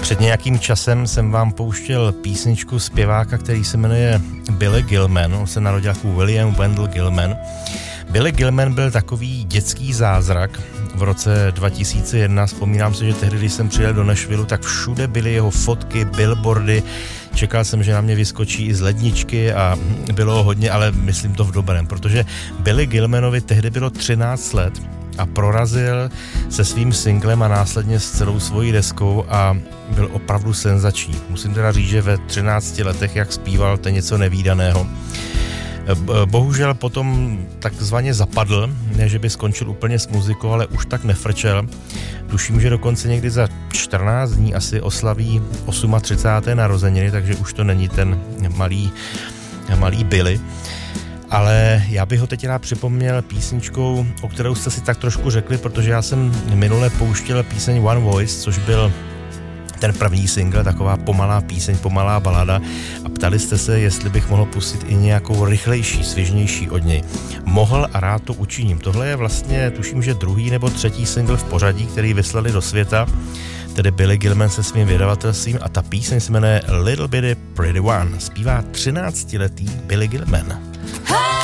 Před nějakým časem jsem vám pouštěl písničku zpěváka, který se jmenuje Billy Gilman. On se narodil jako William Wendell Gilman. Billy Gilman byl takový dětský zázrak v roce 2001. Vzpomínám si, že tehdy, když jsem přijel do Nashvillu, tak všude byly jeho fotky, billboardy. Čekal jsem, že na mě vyskočí i z ledničky a bylo hodně, ale myslím to v dobrém, protože Billy Gilmanovi tehdy bylo 13 let a prorazil se svým singlem a následně s celou svojí deskou a byl opravdu senzační. Musím teda říct, že ve 13 letech, jak zpíval, to je něco nevídaného. Bohužel potom takzvaně zapadl, ne že by skončil úplně s muzikou, ale už tak nefrčel. Tuším, že dokonce někdy za 14 dní asi oslaví 38. narozeniny, takže už to není ten malý Billy. Ale já bych ho teď rád připomněl písničkou, o kterou jste si tak trošku řekli, protože já jsem minule pouštěl píseň One Voice, což byl ten první single, taková pomalá píseň, pomalá balada a ptali jste se, jestli bych mohl pustit i nějakou rychlejší, svižnější od něj. Mohl a rád to učiním. Tohle je vlastně, tuším, že druhý nebo třetí single v pořadí, který vyslali do světa, tedy Billy Gilman se svým vydavatelstvím a ta píseň se jmenuje Little Bitty Pretty One. Zpívá 13-letý Billy Gilman.